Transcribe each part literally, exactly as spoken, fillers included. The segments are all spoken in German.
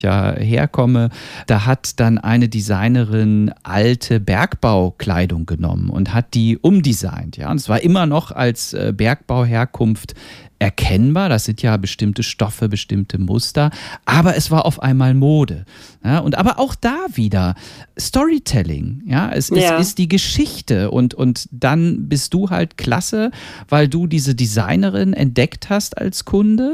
ja herkomme, da hat dann eine Designerin alte Bergbaukleidung genommen und hat die umdesignt. Ja? Und es war immer noch als äh, Bergbauherkunft erkennbar, das sind ja bestimmte Stoffe, bestimmte Muster, aber es war auf einmal Mode. Ja, und aber auch da wieder Storytelling, ja, es, Ja. es ist die Geschichte und, und dann bist du halt klasse, weil du diese Designerin entdeckt hast als Kunde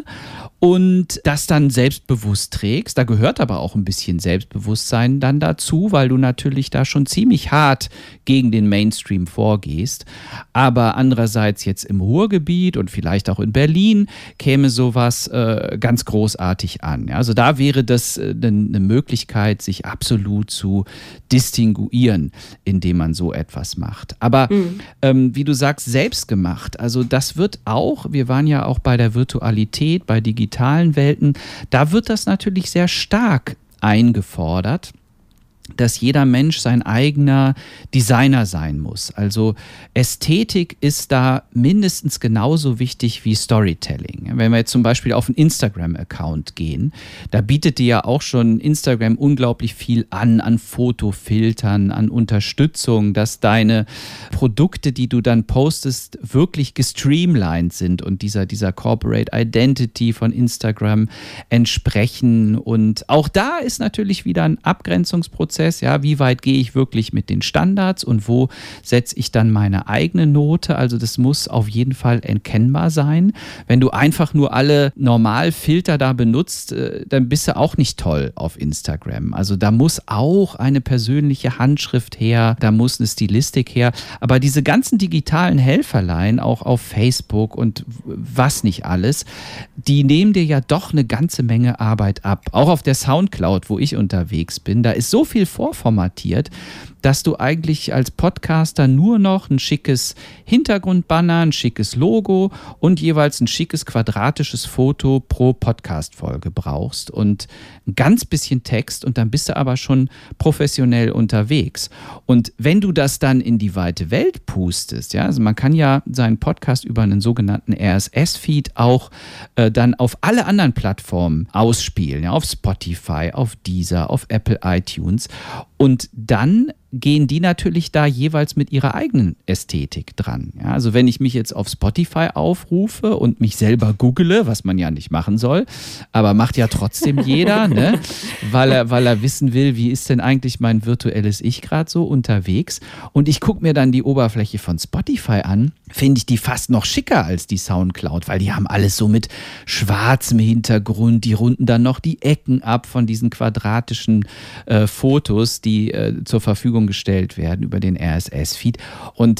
und das dann selbstbewusst trägst. Da gehört aber auch ein bisschen Selbstbewusstsein dann dazu, weil du natürlich da schon ziemlich hart gegen den Mainstream vorgehst. Aber andererseits jetzt im Ruhrgebiet und vielleicht auch in Berlin käme sowas äh, ganz großartig an. Ja, also da wäre das äh, eine Möglichkeit, sich absolut zu distinguieren, indem man so etwas macht. Aber Mhm. ähm, wie du sagst, selbst gemacht. Also das wird auch, wir waren ja auch bei der Virtualität, bei digitalen Welten, da wird das natürlich sehr stark eingefordert, dass jeder Mensch sein eigener Designer sein muss. Also Ästhetik ist da mindestens genauso wichtig wie Storytelling. Wenn wir jetzt zum Beispiel auf einen Instagram-Account gehen, da bietet dir ja auch schon Instagram unglaublich viel an, an Fotofiltern, an Unterstützung, dass deine Produkte, die du dann postest, wirklich gestreamlined sind und dieser, dieser Corporate Identity von Instagram entsprechen. Und auch da ist natürlich wieder ein Abgrenzungsprozess. Ja, wie weit gehe ich wirklich mit den Standards und wo setze ich dann meine eigene Note? Also das muss auf jeden Fall erkennbar sein. Wenn du einfach nur alle Normalfilter da benutzt, dann bist du auch nicht toll auf Instagram. Also da muss auch eine persönliche Handschrift her, da muss eine Stilistik her. Aber diese ganzen digitalen Helferlein, auch auf Facebook und was nicht alles, die nehmen dir ja doch eine ganze Menge Arbeit ab. Auch auf der Soundcloud, wo ich unterwegs bin, da ist so viel vorformatiert, dass du eigentlich als Podcaster nur noch ein schickes Hintergrundbanner, ein schickes Logo und jeweils ein schickes quadratisches Foto pro Podcast-Folge brauchst und ein ganz bisschen Text und dann bist du aber schon professionell unterwegs. Und wenn du das dann in die weite Welt pustest, ja, also man kann ja seinen Podcast über einen sogenannten R S S-Feed auch äh, dann auf alle anderen Plattformen ausspielen, ja, auf Spotify, auf Deezer, auf Apple iTunes und dann gehen die natürlich da jeweils mit ihrer eigenen Ästhetik dran. Ja, also wenn ich mich jetzt auf Spotify aufrufe und mich selber google, was man ja nicht machen soll, aber macht ja trotzdem jeder, ne? weil, er, weil er wissen will, wie ist denn eigentlich mein virtuelles Ich gerade so unterwegs. Und ich gucke mir dann die Oberfläche von Spotify an, finde ich die fast noch schicker als die Soundcloud, weil die haben alles so mit schwarzem Hintergrund, die runden dann noch die Ecken ab von diesen quadratischen äh, Fotos, die äh, zur Verfügung gestellt werden über den R S S-Feed. Und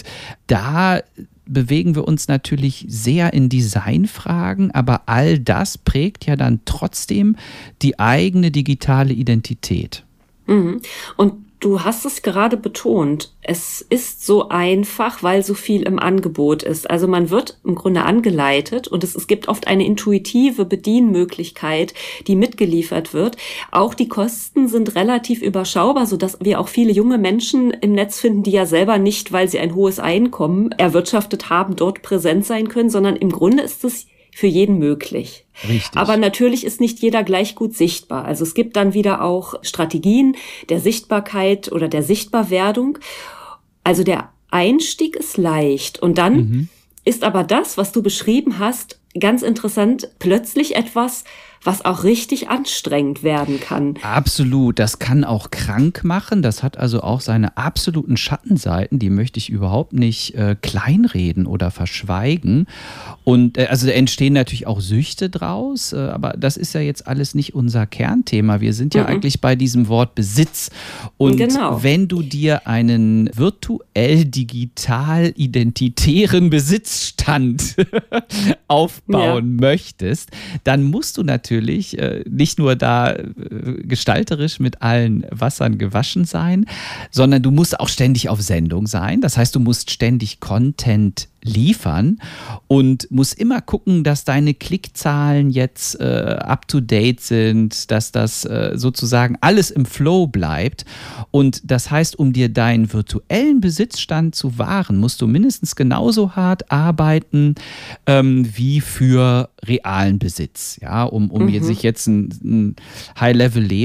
da bewegen wir uns natürlich sehr in Designfragen, aber all das prägt ja dann trotzdem die eigene digitale Identität. Mhm. Und du hast es gerade betont, es ist so einfach, weil so viel im Angebot ist. Also man wird im Grunde angeleitet und es, es gibt oft eine intuitive Bedienmöglichkeit, die mitgeliefert wird. Auch die Kosten sind relativ überschaubar, sodass wir auch viele junge Menschen im Netz finden, die ja selber nicht, weil sie ein hohes Einkommen erwirtschaftet haben, dort präsent sein können, sondern im Grunde ist es für jeden möglich. Richtig. Aber natürlich ist nicht jeder gleich gut sichtbar. Also es gibt dann wieder auch Strategien der Sichtbarkeit oder der Sichtbarwerdung. Also der Einstieg ist leicht und dann mhm. ist aber das, was du beschrieben hast, ganz interessant, plötzlich etwas, was auch richtig anstrengend werden kann. Absolut, das kann auch krank machen, das hat also auch seine absoluten Schattenseiten, die möchte ich überhaupt nicht äh, kleinreden oder verschweigen und äh, also entstehen natürlich auch Süchte draus, äh, aber das ist ja jetzt alles nicht unser Kernthema, wir sind ja mhm. eigentlich bei diesem Wort Besitz und genau. wenn du dir einen virtuell digital identitären Besitzstand aufbauen ja. möchtest, dann musst du natürlich natürlich äh, nicht nur da äh, gestalterisch mit allen Wassern gewaschen sein, sondern du musst auch ständig auf Sendung sein. Das heißt, du musst ständig Content liefern und muss immer gucken, dass deine Klickzahlen jetzt äh, up-to-date sind, dass das äh, sozusagen alles im Flow bleibt. Und das heißt, um dir deinen virtuellen Besitzstand zu wahren, musst du mindestens genauso hart arbeiten ähm, wie für realen Besitz. Ja, um, um Mhm. jetzt, sich jetzt ein, ein High-Level-Leben